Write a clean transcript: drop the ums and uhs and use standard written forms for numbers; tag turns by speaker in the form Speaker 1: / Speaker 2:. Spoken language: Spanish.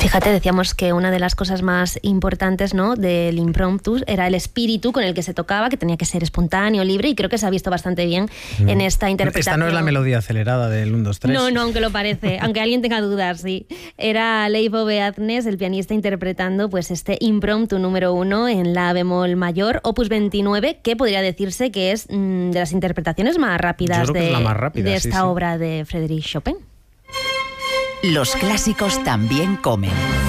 Speaker 1: Fíjate, decíamos que una de las cosas más importantes, ¿no?, del impromptu era el espíritu con el que se tocaba, que tenía que ser espontáneo, libre, y creo que se ha visto bastante bien en esta interpretación.
Speaker 2: Esta no es la melodía acelerada del 1, 2, 3.
Speaker 1: No, aunque lo parece, aunque alguien tenga dudas, sí. Era Leivo Beaznes, el pianista, interpretando pues este impromptu número 1 en la bemol mayor, opus 29, que podría decirse que es de las interpretaciones más rápidas de esta obra de Frédéric Chopin.
Speaker 3: Los clásicos también comen.